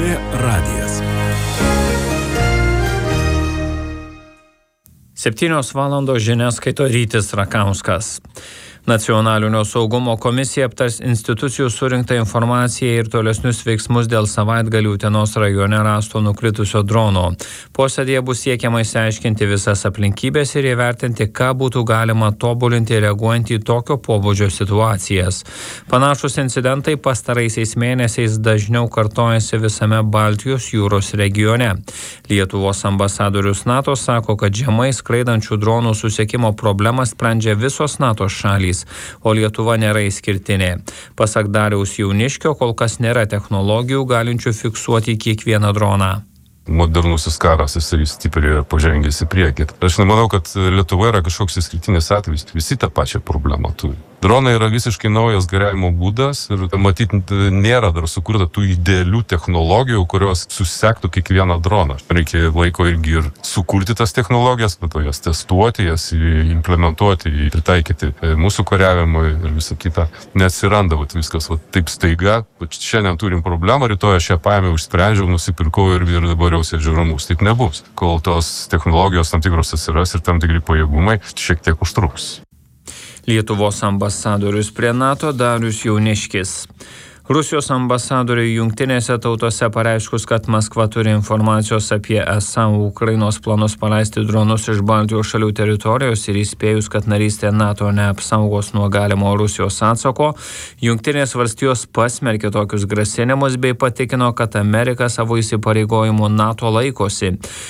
LRT radijas. 7 valandos žinias skaito Rytis Rakauskas. Nacionalinio saugumo komisija aptars institucijų surinktą informaciją ir tolesnius veiksmus dėl savaitgalį Utenos rajone rasto nukritusio drono. Posėdėje bus siekiama išsiaiškinti visas aplinkybės ir įvertinti, ką būtų galima tobulinti reaguojant į tokio pobūdžio situacijas. Panašus incidentai pastaraisiais mėnesiais dažniau kartojasi visame Baltijos jūros regione. Lietuvos ambasadorius NATO sako, kad žemai skraidančių dronų susekimo problemą sprendžia visos NATO šalys, o Lietuva nėra išskirtinė. Pasak Dariaus Jauniškio, kol kas nėra technologijų galinčių fiksuoti kiekvieną droną. Modernusis karas, jisai stipriai pažengęs į priekį. Aš nemanau, kad Lietuva yra kažkoks išskirtinis atvejis. Visi tą pačią problemą turi. Dronai yra visiškai naujas kariavimo būdas ir matyt nėra dar sukurta tų idealių technologijų, kurios susektų kiekvieną droną. Reikia laiko irgi ir sukurti tas technologijas, jas testuoti, jas implementuoti, pritaikyti mūsų kariavimui ir visą kitą. Neatsiranda viskas taip staiga. Šiandien turim problemą, rytoj aš ją paėmiau, išsprendžiau, nusipirkau ir dabar jau sėdžiu ramus. Taip nebus. Kol tos technologijos tam tikros atsiras ir tam tikri pajėgumai šiek tiek užtruks. Lietuvos ambasadorius prie NATO Darius Jauniškis. Rusijos ambasadoriui Jungtinėse tautose pareiškus, kad Maskva turi informacijos apie esą Ukrainos planus paleisti dronus iš Baltijos šalių teritorijos ir įspėjus, kad narystė NATO neapsaugos nuo galimo Rusijos atsako, Jungtinės valstijos pasmerkė tokius grasinimus bei patikino, kad Amerika savo įsipareigojimų NATO laikosi.